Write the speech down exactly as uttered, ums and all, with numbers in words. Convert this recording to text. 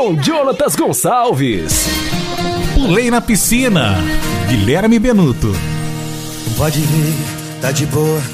com Jonatas Gonçalves. Pulei na piscina, Guilherme Benuto. Pode ir, tá de boa,